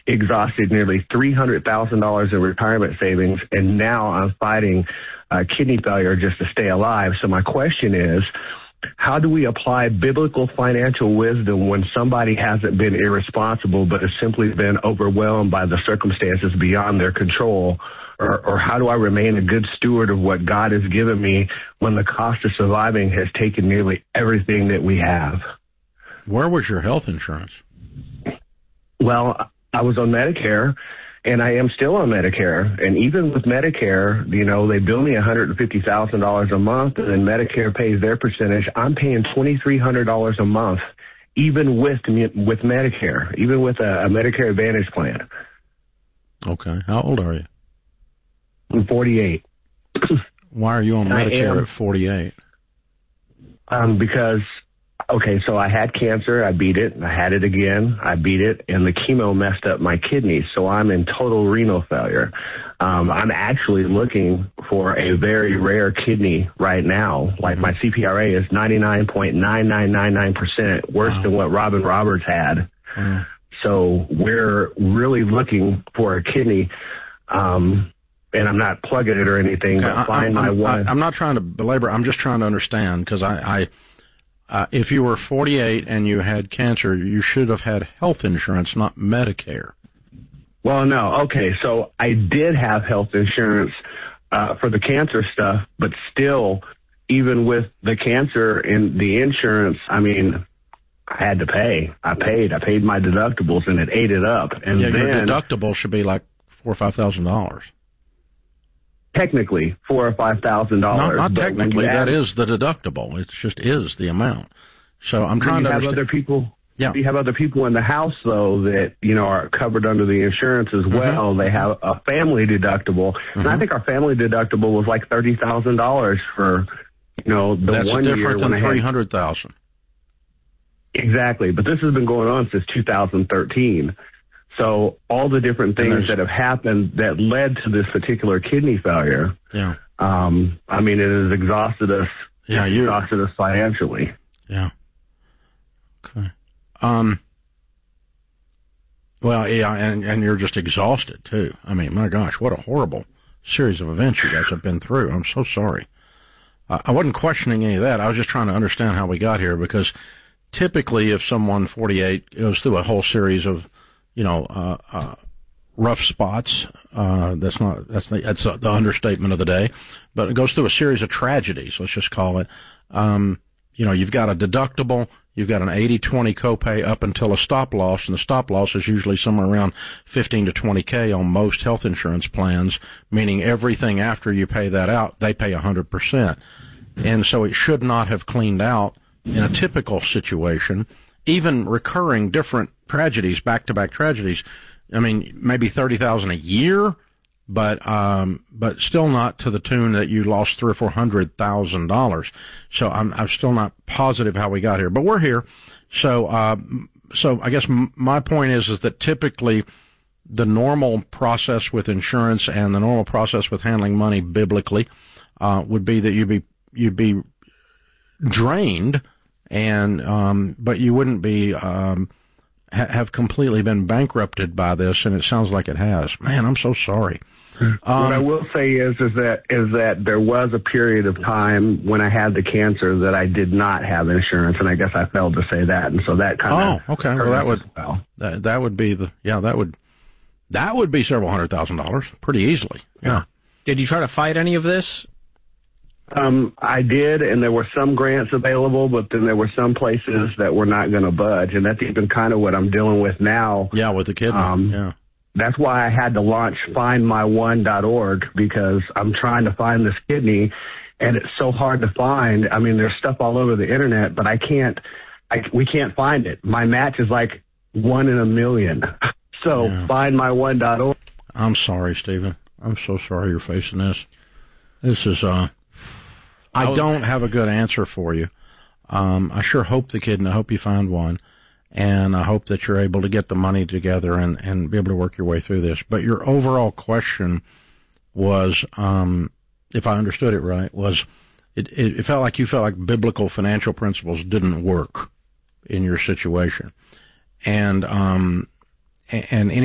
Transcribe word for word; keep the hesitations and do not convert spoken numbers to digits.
exhausted nearly three hundred thousand dollars in retirement savings, and now I'm fighting uh, kidney failure just to stay alive. So my question is, how do we apply biblical financial wisdom when somebody hasn't been irresponsible but has simply been overwhelmed by the circumstances beyond their control? Or, or how do I remain a good steward of what God has given me when the cost of surviving has taken nearly everything that we have? Where was your health insurance? Well, I was on Medicare, and I am still on Medicare. And even with Medicare, you know, they bill me one hundred fifty thousand dollars a month, and then Medicare pays their percentage. I'm paying two thousand three hundred dollars a month, even with with Medicare, even with a, a Medicare Advantage plan. Okay. How old are you? I'm forty-eight. Why are you on Medicare am, at forty-eight? Um, because, okay, so I had cancer. I beat it. I had it again. I beat it. And the chemo messed up my kidneys. So I'm in total renal failure. Um, I'm actually looking for a very rare kidney right now. Like mm-hmm. my C P R A is ninety-nine point nine nine nine nine percent, worse wow. than what Robin Roberts had. Wow. So we're really looking for a kidney. Um, And I'm not plugging it or anything, okay, but find I, my one. I, I'm not trying to belabor. I'm just trying to understand, because I, I uh, if you were forty-eight and you had cancer, you should have had health insurance, not Medicare. Well, no. Okay, so I did have health insurance uh, for the cancer stuff, but still, even with the cancer and the insurance, I mean, I had to pay. I paid. I paid my deductibles, and it ate it up. And yeah, then, your deductible should be like four or five thousand dollars. Technically, four or five thousand dollars. Not, not technically. That is the deductible. It just is the amount. So I'm trying to have understand. Other people. Yeah. You have other people in the house though that you know are covered under the insurance as well. Mm-hmm. They have a family deductible, mm-hmm. and I think our family deductible was like thirty thousand dollars for you know the That's one year. That's different than three hundred thousand. Exactly, but this has been going on since two thousand thirteen. So all the different things that have happened that led to this particular kidney failure, yeah. Um, I mean, it has exhausted us. Yeah, you exhausted us financially. Yeah. Okay. Um. Well, yeah, and and you're just exhausted too. I mean, my gosh, what a horrible series of events you guys have been through. I'm so sorry. Uh, I wasn't questioning any of that. I was just trying to understand how we got here, because typically, if someone forty-eight goes through a whole series of you know, uh, uh, rough spots. Uh, that's not, that's the, that's the understatement of the day, but it goes through a series of tragedies. Let's just call it. Um, you know, you've got a deductible, you've got an eighty twenty copay up until a stop loss, and the stop loss is usually somewhere around fifteen to twenty K on most health insurance plans, meaning everything after you pay that out, they pay one hundred percent. And so it should not have cleaned out in a typical situation, even recurring different tragedies, back-to-back tragedies. I mean, maybe thirty thousand a year, but um, but still not to the tune that you lost three or four hundred thousand dollars. So I'm I'm still not positive how we got here, but we're here. So uh, so I guess m- my point is is that typically the normal process with insurance and the normal process with handling money biblically uh, would be that you'd be you'd be drained, and um, but you wouldn't be. Um, have completely been bankrupted by this, and it sounds like it has. Man, I'm so sorry. Um, what I will say is, is that is that there was a period of time when I had the cancer that I did not have insurance, and I guess I failed to say that, and so that kind of oh, okay. Well, that would well. that, that would be the yeah that would that would be several hundred thousand dollars pretty easily. Yeah. Did you try to fight any of this? Um, I did, and there were some grants available, but then there were some places that were not going to budge, and that's even kind of what I'm dealing with now. Yeah, with the kidney. Um, yeah. That's why I had to launch find my one dot org, because I'm trying to find this kidney, and it's so hard to find. I mean, there's stuff all over the internet, but I can't, I, we can't find it. My match is like one in a million. So yeah. find my one dot org. I'm sorry, Stephen. I'm so sorry you're facing this. This is, uh, I don't have a good answer for you. Um, I sure hope the kid, and I hope you find one, and I hope that you're able to get the money together and, and be able to work your way through this. But your overall question was, um, if I understood it right, was it, it, it felt like you felt like biblical financial principles didn't work in your situation. And, um, and any